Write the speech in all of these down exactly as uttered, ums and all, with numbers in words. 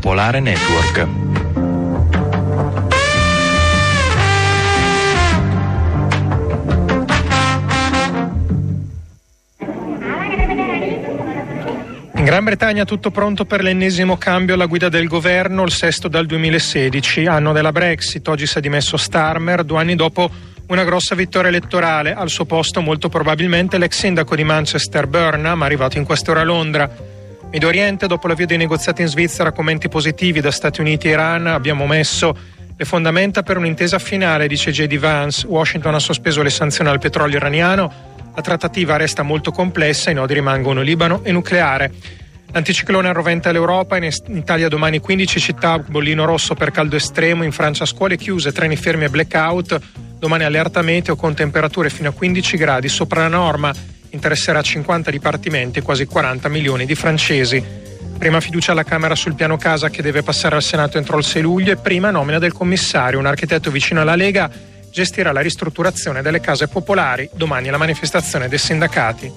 Popolare Network. In Gran Bretagna tutto pronto per l'ennesimo cambio alla guida del governo, il sesto dal duemilasedici, anno della Brexit. Oggi si è dimesso Starmer, due anni dopo una grossa vittoria elettorale. Al suo posto molto probabilmente l'ex sindaco di Manchester Burnham, arrivato in queste ore a Londra. Medio Oriente, dopo l'avvio dei negoziati in Svizzera, commenti positivi da Stati Uniti e Iran, abbiamo messo le fondamenta per un'intesa finale, dice J D Vance. Washington ha sospeso le sanzioni al petrolio iraniano. La trattativa resta molto complessa, i nodi rimangono Libano e nucleare. L'anticiclone arroventa l'Europa, in Italia domani quindici città, bollino rosso per caldo estremo, in Francia scuole chiuse, treni fermi e blackout, domani allerta meteo con temperature fino a quindici gradi sopra la norma, interesserà cinquanta dipartimenti e quasi quaranta milioni di francesi. Prima fiducia alla Camera sul piano casa che deve passare al Senato entro il sei luglio e prima nomina del commissario, un architetto vicino alla Lega gestirà la ristrutturazione delle case popolari. Domani la manifestazione dei sindacati.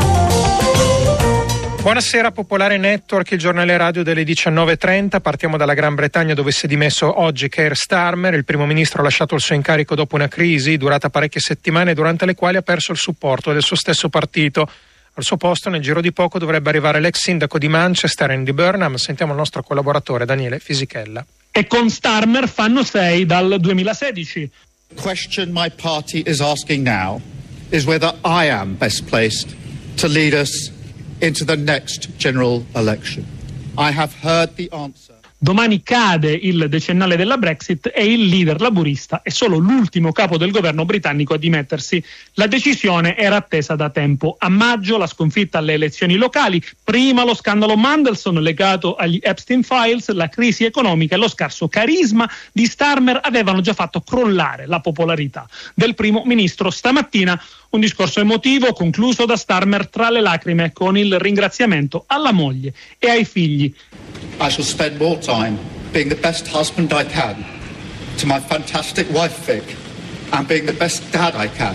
Buonasera Popolare Network, il giornale radio delle diciannove e trenta. Partiamo dalla Gran Bretagna, dove si è dimesso oggi Keir Starmer. Il primo ministro ha lasciato il suo incarico dopo una crisi durata parecchie settimane, durante le quali ha perso il supporto del suo stesso partito. Al suo posto nel giro di poco dovrebbe arrivare l'ex sindaco di Manchester, Andy Burnham. Sentiamo il nostro collaboratore Daniele Fisichella. E con Starmer fanno sei dal duemilasedici. The question my party is asking now is whether I am best placed to lead us into the next general election. I have heard the answer. Domani cade il decennale della Brexit e il leader laburista è solo l'ultimo capo del governo britannico a dimettersi. La decisione era attesa da tempo. A maggio la sconfitta alle elezioni locali, prima lo scandalo Mandelson legato agli Epstein Files, la crisi economica e lo scarso carisma di Starmer avevano già fatto crollare la popolarità del primo ministro. Stamattina un discorso emotivo concluso da Starmer tra le lacrime con il ringraziamento alla moglie e ai figli. I shall spend more time being the best husband I can to my fantastic wife Vic and being the best dad I can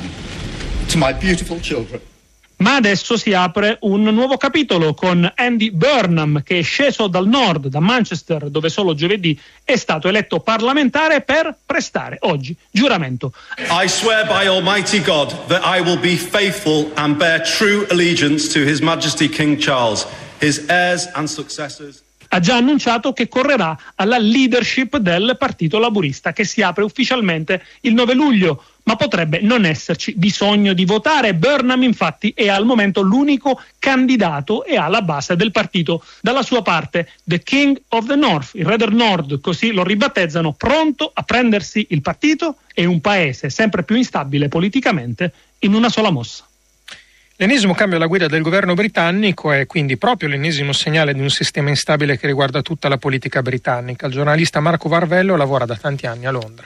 to my beautiful children. Ma adesso si apre un nuovo capitolo con Andy Burnham, che è sceso dal nord, da Manchester, dove solo giovedì è stato eletto parlamentare per prestare oggi giuramento. I swear by Almighty God that I will be faithful and bear true allegiance to His Majesty King Charles, his heirs and successors. Ha già annunciato che correrà alla leadership del Partito Laburista, che si apre ufficialmente il nove luglio, ma potrebbe non esserci bisogno di votare. Burnham infatti è al momento l'unico candidato e ha la base del partito dalla sua parte. The King of the North, il Re del Nord, così lo ribattezzano, pronto a prendersi il partito e un paese sempre più instabile politicamente in una sola mossa. L'ennesimo cambio alla guida del governo britannico è quindi proprio l'ennesimo segnale di un sistema instabile che riguarda tutta la politica britannica. Il giornalista Marco Varvello lavora da tanti anni a Londra.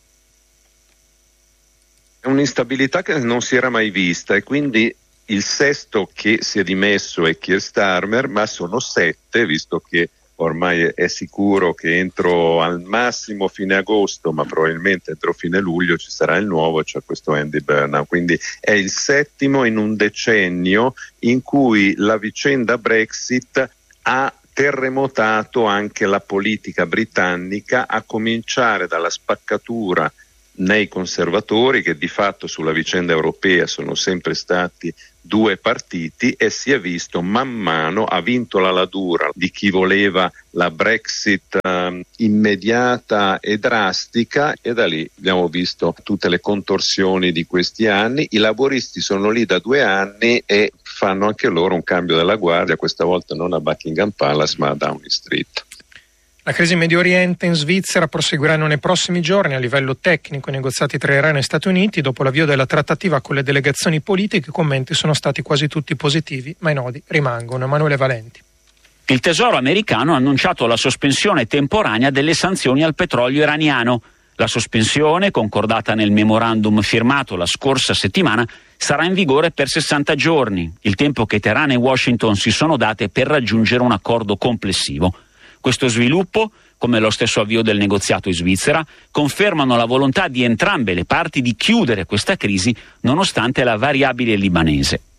È un'instabilità che non si era mai vista e quindi il sesto che si è dimesso è Keir Starmer, ma sono sette, visto che ormai è sicuro che entro al massimo fine agosto, ma probabilmente entro fine luglio ci sarà il nuovo, cioè questo Andy Burnham. Quindi è il settimo in un decennio in cui la vicenda Brexit ha terremotato anche la politica britannica, a cominciare dalla spaccatura nei conservatori, che di fatto sulla vicenda europea sono sempre stati due partiti, e si è visto man mano, ha vinto la ladura di chi voleva la Brexit um, immediata e drastica, e da lì abbiamo visto tutte le contorsioni di questi anni. I laboristi sono lì da due anni e fanno anche loro un cambio della guardia, questa volta non a Buckingham Palace ma a Downing Street. La crisi in Medio Oriente e in Svizzera proseguiranno nei prossimi giorni a livello tecnico, i negoziati tra Iran e Stati Uniti. Dopo l'avvio della trattativa con le delegazioni politiche, i commenti sono stati quasi tutti positivi, ma i nodi rimangono. Emanuele Valenti. Il Tesoro americano ha annunciato la sospensione temporanea delle sanzioni al petrolio iraniano. La sospensione, concordata nel memorandum firmato la scorsa settimana, sarà in vigore per sessanta giorni, il tempo che Teheran e Washington si sono date per raggiungere un accordo complessivo. Questo sviluppo, come lo stesso avvio del negoziato in Svizzera, confermano la volontà di entrambe le parti di chiudere questa crisi nonostante la variabile libanese.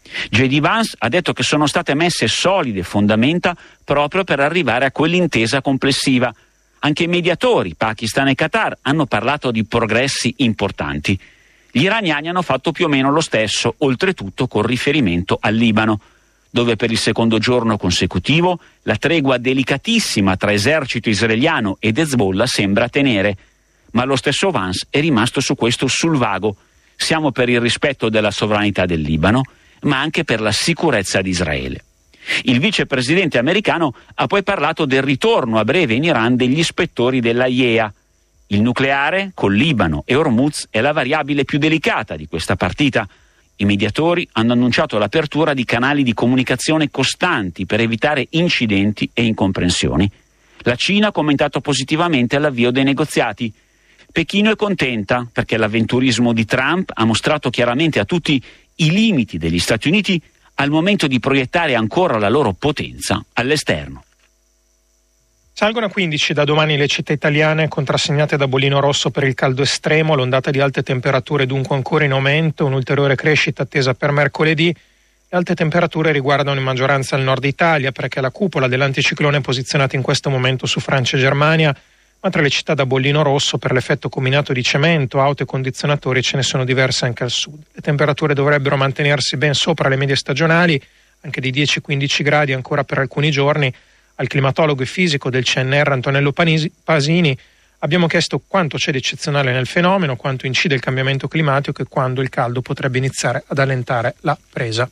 J D Vance ha detto che sono state messe solide fondamenta proprio per arrivare a quell'intesa complessiva. Anche i mediatori, Pakistan e Qatar, hanno parlato di progressi importanti. Gli iraniani hanno fatto più o meno lo stesso, oltretutto con riferimento al Libano, dove per il secondo giorno consecutivo la tregua delicatissima tra esercito israeliano ed Hezbollah sembra tenere. Ma lo stesso Vance è rimasto su questo sul vago. Siamo per il rispetto della sovranità del Libano, ma anche per la sicurezza di Israele. Il vicepresidente americano ha poi parlato del ritorno a breve in Iran degli ispettori della I E A. Il nucleare, col Libano e Hormuz, è la variabile più delicata di questa partita. I mediatori hanno annunciato l'apertura di canali di comunicazione costanti per evitare incidenti e incomprensioni. La Cina ha commentato positivamente l'avvio dei negoziati. Pechino è contenta perché l'avventurismo di Trump ha mostrato chiaramente a tutti i limiti degli Stati Uniti al momento di proiettare ancora la loro potenza all'esterno. Salgono a quindici da domani le città italiane, contrassegnate da bollino rosso per il caldo estremo, l'ondata di alte temperature dunque ancora in aumento, un'ulteriore crescita attesa per mercoledì. Le alte temperature riguardano in maggioranza il nord Italia perché la cupola dell'anticiclone è posizionata in questo momento su Francia e Germania, ma tra le città da bollino rosso per l'effetto combinato di cemento, auto e condizionatori ce ne sono diverse anche al sud. Le temperature dovrebbero mantenersi ben sopra le medie stagionali, anche di dieci quindici gradi ancora per alcuni giorni. Al climatologo e fisico del C N R Antonello Pasini abbiamo chiesto quanto c'è di eccezionale nel fenomeno, quanto incide il cambiamento climatico e quando il caldo potrebbe iniziare ad allentare la presa.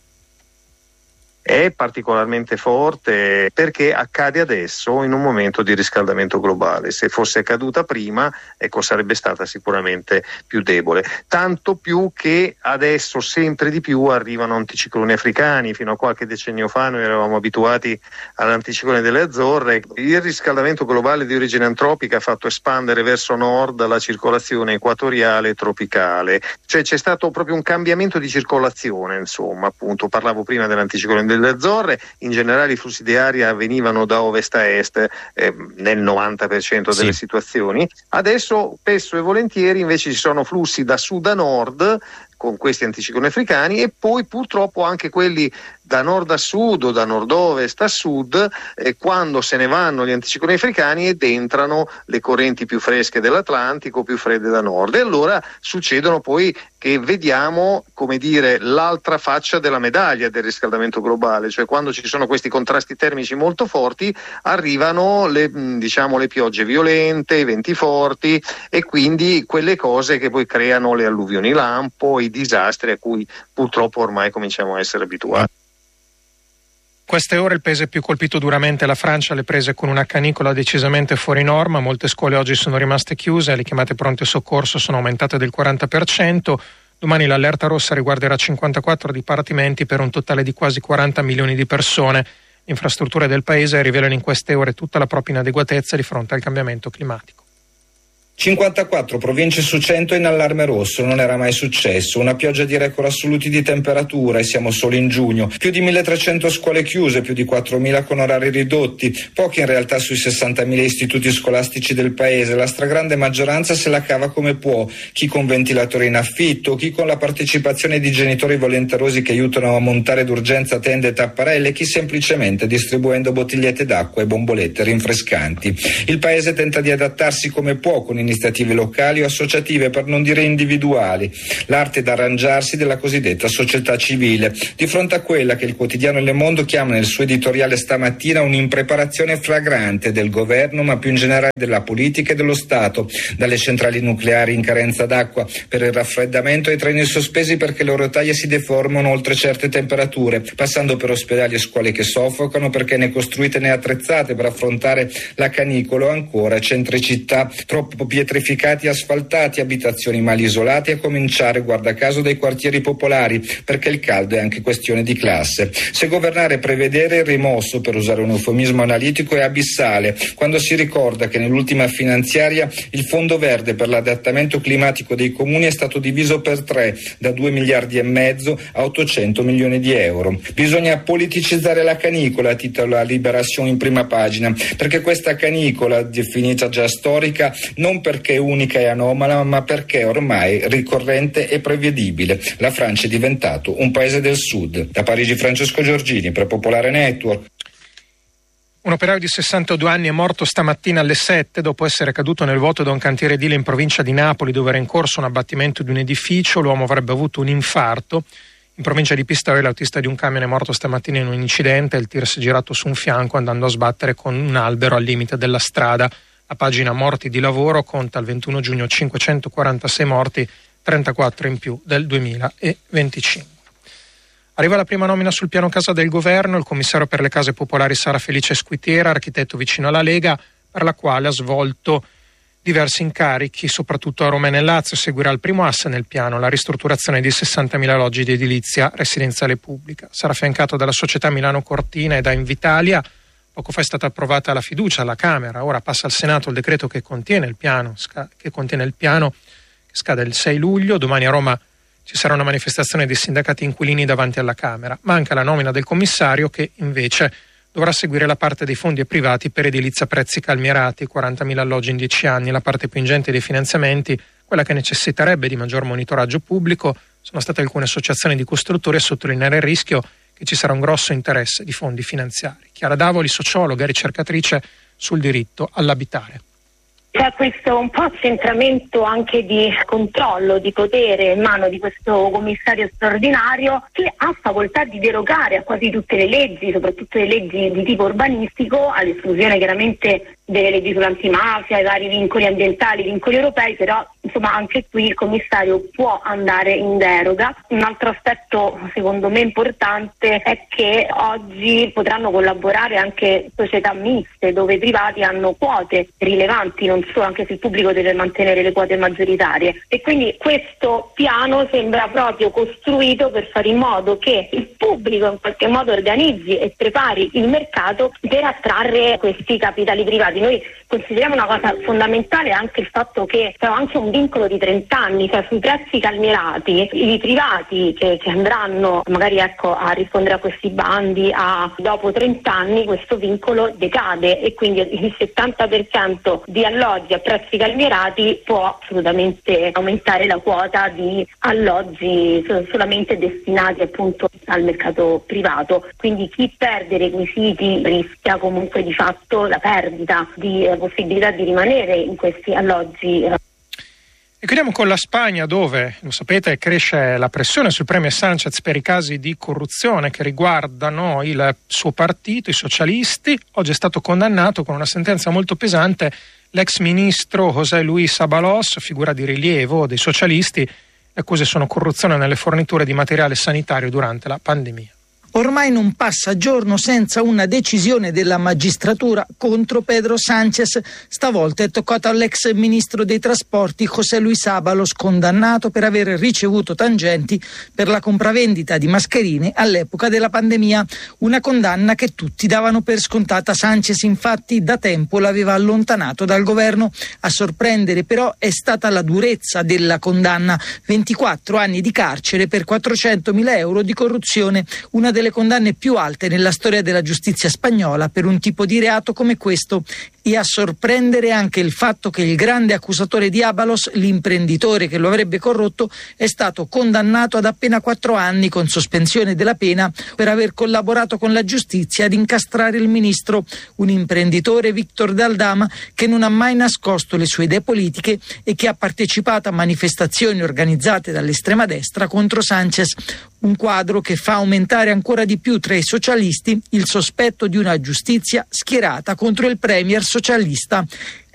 È particolarmente forte perché accade adesso in un momento di riscaldamento globale. Se fosse accaduta prima, ecco, sarebbe stata sicuramente più debole. Tanto più che adesso sempre di più arrivano anticicloni africani. Fino a qualche decennio fa noi eravamo abituati all'anticiclone delle Azzorre. Il riscaldamento globale di origine antropica ha fatto espandere verso nord la circolazione equatoriale e tropicale. Cioè c'è stato proprio un cambiamento di circolazione, insomma, appunto, parlavo prima dell'anticiclone delle delle Azzorre, in generale i flussi di aria venivano da ovest a est eh, nel novanta per cento delle sì. situazioni. Adesso spesso e volentieri invece ci sono flussi da sud a nord con questi anticicloni africani e poi purtroppo anche quelli da nord a sud o da nord-ovest a sud, eh, quando se ne vanno gli anticicloni africani ed entrano le correnti più fresche dell'Atlantico, più fredde da nord, e allora succedono poi che vediamo, come dire, l'altra faccia della medaglia del riscaldamento globale, cioè quando ci sono questi contrasti termici molto forti arrivano le, diciamo, le piogge violente, i venti forti e quindi quelle cose che poi creano le alluvioni lampo, i disastri a cui purtroppo ormai cominciamo a essere abituati. Queste ore il paese più colpito duramente è la Francia, le prese con una canicola decisamente fuori norma, molte scuole oggi sono rimaste chiuse, le chiamate pronto soccorso sono aumentate del quaranta per cento, domani l'allerta rossa riguarderà cinquantaquattro dipartimenti per un totale di quasi quaranta milioni di persone. Le infrastrutture del paese rivelano in queste ore tutta la propria inadeguatezza di fronte al cambiamento climatico. cinquantaquattro province su cento in allarme rosso, non era mai successo, una pioggia di record assoluti di temperatura e siamo solo in giugno, più di milletrecento scuole chiuse, più di quattromila con orari ridotti, pochi in realtà sui sessantamila istituti scolastici del paese, la stragrande maggioranza se la cava come può, chi con ventilatori in affitto, chi con la partecipazione di genitori volenterosi che aiutano a montare d'urgenza tende e tapparelle, chi semplicemente distribuendo bottigliette d'acqua e bombolette rinfrescanti. Il paese tenta di adattarsi come può con iniziative locali o associative, per non dire individuali, l'arte d'arrangiarsi della cosiddetta società civile, di fronte a quella che il quotidiano Le Monde chiama nel suo editoriale stamattina un'impreparazione flagrante del governo, ma più in generale della politica e dello Stato, dalle centrali nucleari in carenza d'acqua per il raffreddamento ai treni sospesi perché le rotaie si deformano oltre certe temperature, passando per ospedali e scuole che soffocano perché né costruite né attrezzate per affrontare la canicola, o ancora centri città troppo pietrificati e asfaltati, abitazioni mal isolate, a cominciare, guarda caso, dai quartieri popolari, perché il caldo è anche questione di classe. Se governare e prevedere, il rimosso, per usare un eufemismo analitico, è abissale, quando si ricorda che nell'ultima finanziaria il Fondo Verde per l'adattamento climatico dei comuni è stato diviso per tre, da due miliardi e mezzo a ottocento milioni di euro. Bisogna politicizzare la canicola, titola Libération in prima pagina, perché questa canicola, definita già storica, non perché è unica e anomala, ma perché ormai ricorrente e prevedibile. La Francia è diventato un paese del sud. Da Parigi Francesco Giorgini per Popolare Network. Un operaio di sessantadue anni è morto stamattina alle sette dopo essere caduto nel vuoto da un cantiere edile in provincia di Napoli, dove era in corso un abbattimento di un edificio. L'uomo avrebbe avuto un infarto. In provincia di Pistoia l'autista di un camion è morto stamattina in un incidente. Il tir si è girato su un fianco andando a sbattere con un albero al limite della strada. La pagina morti di lavoro conta al ventuno giugno cinquecentoquarantasei morti, trentaquattro in più del duemilaventicinque. Arriva la prima nomina sul piano casa del governo. Il commissario per le case popolari Sara Felice Squitiera, architetto vicino alla Lega, per la quale ha svolto diversi incarichi, soprattutto a Roma e nel Lazio. Seguirà il primo asse nel piano, la ristrutturazione di sessantamila alloggi di edilizia residenziale pubblica. Sarà affiancato dalla società Milano Cortina e da Invitalia. Poco fa è stata approvata la fiducia alla Camera, ora passa al Senato il decreto che contiene il piano, che contiene il piano, che scade il sei luglio. Domani a Roma ci sarà una manifestazione dei sindacati inquilini davanti alla Camera. Manca la nomina del commissario, che invece dovrà seguire la parte dei fondi privati per edilizia a prezzi calmierati, quarantamila alloggi in dieci anni, la parte più ingente dei finanziamenti, quella che necessiterebbe di maggior monitoraggio pubblico. Sono state alcune associazioni di costruttori a sottolineare il rischio che ci sarà un grosso interesse di fondi finanziari. Chiara Davoli, sociologa e ricercatrice sul diritto all'abitare. C'è questo un po' accentramento anche di controllo, di potere in mano di questo commissario straordinario, che ha facoltà di derogare a quasi tutte le leggi, soprattutto le leggi di tipo urbanistico, all'esclusione chiaramente delle leggi sull'antimafia, i vari vincoli ambientali, vincoli europei, però insomma anche qui il commissario può andare in deroga. Un altro aspetto secondo me importante è che oggi potranno collaborare anche società miste, dove i privati hanno quote rilevanti, non solo, anche se il pubblico deve mantenere le quote maggioritarie, e quindi questo piano sembra proprio costruito per fare in modo che il pubblico in qualche modo organizzi e prepari il mercato per attrarre questi capitali privati. Noi consideriamo una cosa fondamentale anche il fatto che c'è anche un vincolo di trenta anni, cioè sui prezzi calmierati i privati che, che andranno magari ecco a rispondere a questi bandi a, dopo trenta anni questo vincolo decade, e quindi il settanta per cento di alloggi a prezzi calmierati può assolutamente aumentare la quota di alloggi solamente destinati appunto al mercato privato. Quindi chi perde i requisiti rischia comunque di fatto la perdita di eh, possibilità di rimanere in questi alloggi. E chiudiamo con la Spagna, dove, lo sapete, cresce la pressione sul premier Sánchez per i casi di corruzione che riguardano il suo partito, i socialisti. Oggi è stato condannato con una sentenza molto pesante l'ex ministro José Luis Ábalos, figura di rilievo dei socialisti. Le accuse sono corruzione nelle forniture di materiale sanitario durante la pandemia. Ormai non passa giorno senza una decisione della magistratura contro Pedro Sánchez. Stavolta è toccato all'ex ministro dei trasporti José Luis Ábalos, condannato per aver ricevuto tangenti per la compravendita di mascherine all'epoca della pandemia. Una condanna che tutti davano per scontata. Sánchez infatti da tempo l'aveva allontanato dal governo. A sorprendere però è stata la durezza della condanna: ventiquattro anni di carcere per quattrocentomila euro di corruzione, una delle condanne più alte nella storia della giustizia spagnola per un tipo di reato come questo. E a sorprendere anche il fatto che il grande accusatore di Ábalos, l'imprenditore che lo avrebbe corrotto, è stato condannato ad appena quattro anni con sospensione della pena per aver collaborato con la giustizia ad incastrare il ministro. Un imprenditore, Víctor de Aldama, che non ha mai nascosto le sue idee politiche e che ha partecipato a manifestazioni organizzate dall'estrema destra contro Sánchez. Un quadro che fa aumentare ancora di più tra i socialisti il sospetto di una giustizia schierata contro il premier socialista.